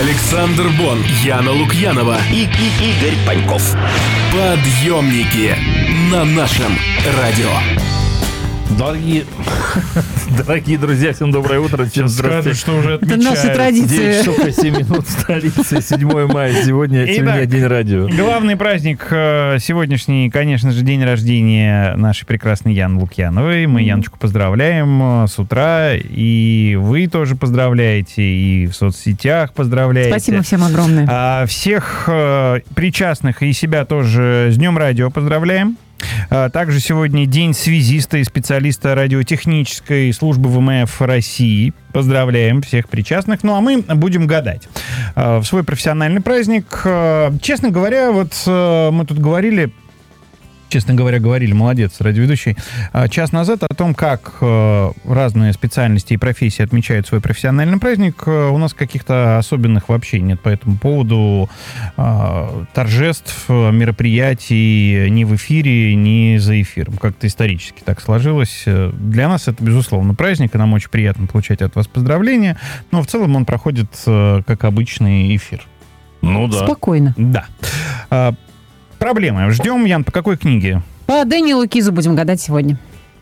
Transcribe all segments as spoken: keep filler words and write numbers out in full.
Александр Бон, Яна Лукьянова и, и Игорь Паньков. Подъемники на нашем радио. Дорогие, дорогие друзья, всем доброе утро. Всем здравствуйте. Что уже Это наша традиция. девять часов и семь минут в столице, седьмое мая. Сегодня, сегодня день радио. Главный праздник сегодняшний, конечно же, день рождения нашей прекрасной Яны Лукьяновой. Мы Яночку поздравляем с утра, и вы тоже поздравляете, и в соцсетях поздравляете. Спасибо всем огромное. Всех причастных и себя тоже с Днем радио поздравляем. Также сегодня день связиста и специалиста радиотехнической службы ВМФ России. Поздравляем всех причастных. Ну, а мы будем гадать в свой профессиональный праздник. Честно говоря, вот мы тут говорили... Честно говоря, говорили, молодец, радиоведущий, час назад о том, как разные специальности и профессии отмечают свой профессиональный праздник. У нас каких-то особенных вообще нет по этому поводу торжеств, мероприятий ни в эфире, ни за эфиром. Как-то исторически так сложилось. Для нас это, безусловно, праздник, и нам очень приятно получать от вас поздравления. Но в целом он проходит как обычный эфир. Ну да. Спокойно. Да. Проблемы. Ждем, Ян, по какой книге? По Дэниелу Кизу будем гадать сегодня.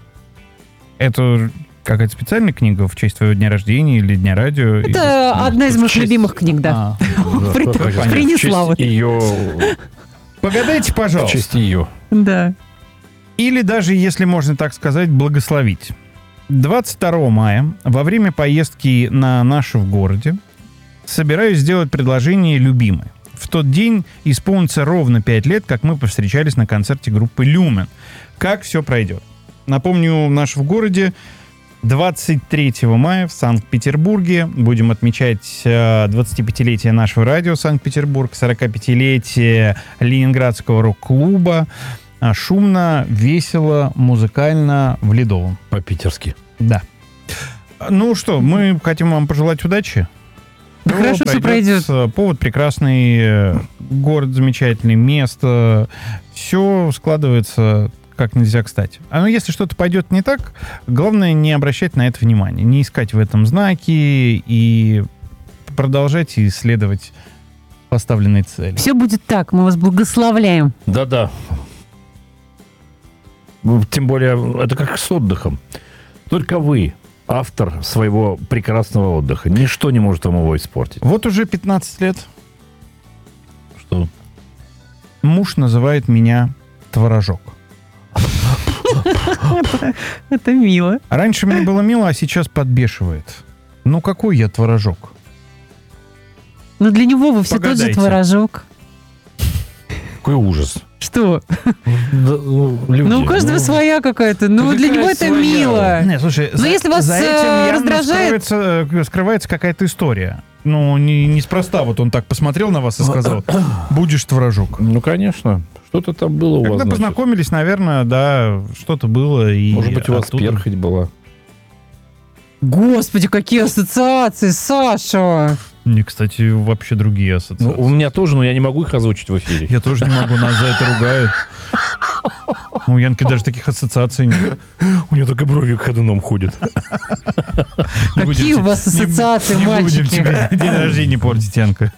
Это какая-то специальная книга в честь твоего дня рождения или дня радио? Это или... одна из моих любимых книг, да. Принесла вот. Ее... Погадайте, пожалуйста. В честь ее. Да. Или даже, если можно так сказать, благословить. двадцать второго мая, во время поездки на «Наши в городе», собираюсь сделать предложение любимой. В тот день исполнится ровно пять лет, как мы повстречались на концерте группы «Люмен». Как все пройдет? Напомню, «Наш в городе» двадцать третьего мая в Санкт-Петербурге. Будем отмечать двадцатипятилетие нашего радио «Санкт-Петербург», сорокапятилетие Ленинградского рок-клуба. Шумно, весело, музыкально, в Ледовом. По-питерски. Да. Ну что, мы хотим вам пожелать удачи. Да хорошо все пройдет. Повод прекрасный, город замечательный, место. Все складывается как нельзя кстати. А ну, если что-то пойдет не так, главное не обращать на это внимания. Не искать в этом знаки и продолжать исследовать поставленные цели. Все будет так, мы вас благословляем. Да-да. Тем более, это как с отдыхом. Только вы автор своего прекрасного отдыха. Ничто не может вам его испортить. Вот уже пятнадцать лет. Что? Муж называет меня Творожок. Это мило. Раньше мне было мило, а сейчас подбешивает. Ну какой я Творожок? Но для него вы все тот же Творожок. Какой ужас. Что? Да, ну, люди, ну, у каждого ну, своя какая-то. Ну, для него это своя? Мило. Не, слушай, но за, если вас за этим раздражает... скрывается, скрывается какая-то история. Ну, не, неспроста вот он так посмотрел на вас и сказал, будешь Творожок. Ну, конечно. Что-то там было у Когда вас. Когда познакомились, значит. Наверное, да, что-то было. И может быть, у вас оттуда... перхоть была. Господи, какие ассоциации, Саша! Не, кстати, вообще другие ассоциации. Ну, у меня тоже, но я не могу их озвучить в эфире. Я тоже не могу, нас за это ругают. У Янки даже таких ассоциаций нет. У нее только брови ходуном ходят. Какие у вас ассоциации, мальчики? Не будем тебе день рождения портить, Янка.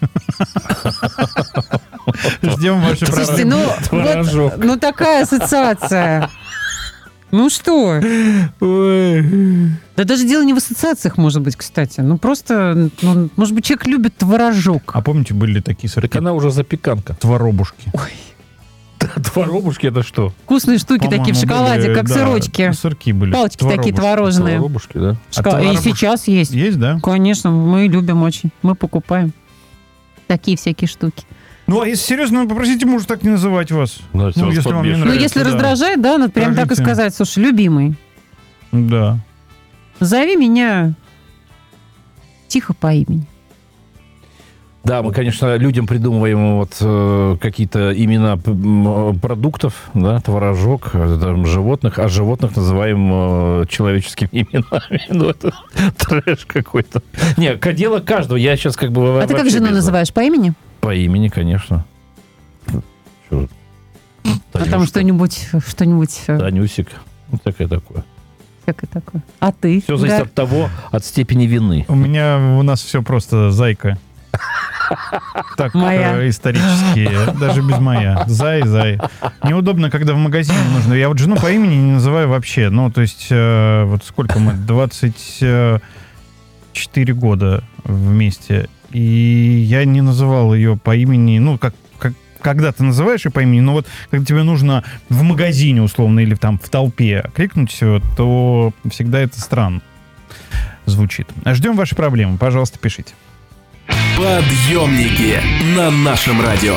Ждем ваши пророк. Слушайте, ну, ну такая ассоциация. Ну что? Ой. Да даже дело не в ассоциациях, может быть, кстати. Ну просто, ну, может быть, человек любит творожок. А помните, были такие сырки? Так она уже запеканка. Творобушки. Ой. Творобушки это что? Вкусные штуки По-моему, такие в шоколаде, были, как да, сырочки. Сырки были. Палочки такие творожные. Творобушки, да? Шка... А и сейчас есть. Есть, да? Конечно, мы любим очень. Мы покупаем такие всякие штуки. Ну, а если серьезно, попросите мужа так не называть вас. Да, ну, если вам не нравится. Ну, если да. раздражает, да, надо прям так и сказать. Слушай, любимый. Да. Зови меня тихо по имени. Да, мы, конечно, людям придумываем вот э, какие-то имена продуктов, да, творожок, там, животных, а животных называем э, человеческими именами. Ну, это трэш какой-то. Не, дело каждого. Я сейчас как бы... А ты как жену без... называешь? По имени? По имени, конечно. Что? А там что-нибудь... что-нибудь... Танюсик. Вот такое такое. Всякое такое. А ты? Все зависит да. от того, от степени вины. У меня, у нас все просто зайка. Так, Моя. э, исторические, даже без моя. Зай, зай. Неудобно, когда в магазине нужно. Я вот жену по имени не называю вообще. Ну, то есть, э, вот сколько мы? двадцать четыре года вместе. И я не называл ее по имени, ну, как, как когда ты называешь ее по имени, но вот когда тебе нужно в магазине, условно, или там в толпе крикнуть все, то всегда это странно звучит. Ждем ваши проблемы. Пожалуйста, пишите. Подъемники на нашем радио.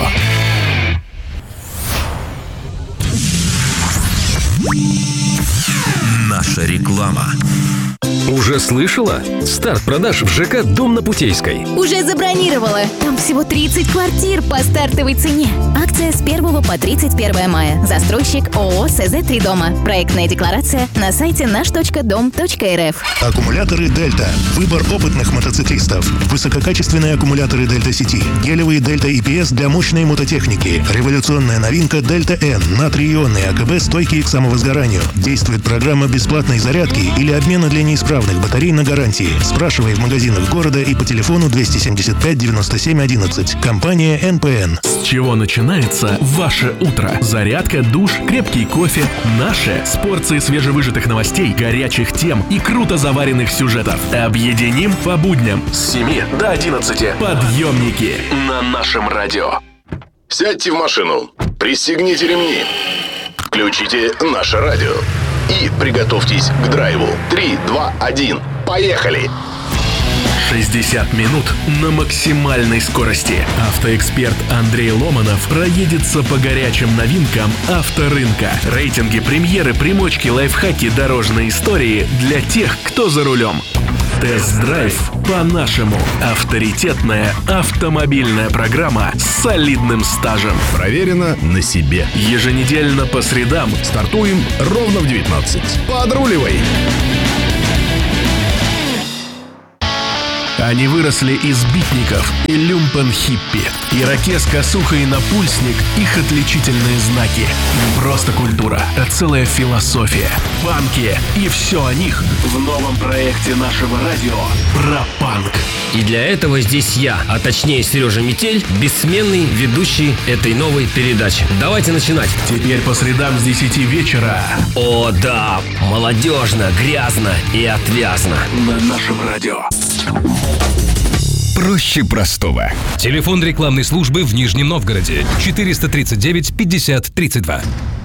Наша реклама. Уже слышала? Старт продаж в ЖК «Дом на Путейской». Уже забронировала. Там всего тридцать квартир по стартовой цене. Акция с первого по тридцать первое мая. Застройщик ООО «СЗ три дома». Проектная декларация на сайте наш точка дом точка эр эф. Аккумуляторы «Дельта». Выбор опытных мотоциклистов. Высококачественные аккумуляторы «Дельта Сити». Гелевые «Дельта и пи эс» для мощной мототехники. Революционная новинка «Дельта Н». Натрий-ионные АКБ, стойкие к самовозгоранию. Действует программа бесплатной зарядки или обмена для неисправных батарей на гарантии. Спрашивай в магазинах города и по телефону двести семьдесят пять девяносто семь одиннадцать. Компания эн пэ эн. С чего начинается ваше утро? Зарядка, душ, крепкий кофе. Наше с порцией свежевыжатых новостей, горячих тем и круто заваренных сюжетов. Объединим по будням с семи до одиннадцати. Подъемники на нашем радио. Сядьте в машину, пристегните ремни, включите наше радио и приготовьтесь к драйву. Три, два, один, поехали! шестьдесят минут на максимальной скорости. Автоэксперт Андрей Ломанов проедется по горячим новинкам авторынка. Рейтинги, премьеры, примочки, лайфхаки, дорожные истории для тех, кто за рулем. Тест-драйв по-нашему. Авторитетная автомобильная программа с солидным стажем. Проверено на себе. Еженедельно по средам Стартуем ровно в девятнадцать. Подруливай! Они выросли из битников и люмпен-хиппи. Ирокез, косуха и напульсник — их отличительные знаки. Не просто культура, а целая философия. Панки. И все о них в новом проекте нашего радио про панк. И для этого здесь я, а точнее Сережа Метель, бессменный ведущий этой новой передачи. Давайте начинать. Теперь по средам с десяти вечера О, да, молодежно, грязно и отвязно. на нашем радио. Проще простого. Телефон рекламной службы в Нижнем Новгороде четыреста тридцать девять пятьдесят тридцать два.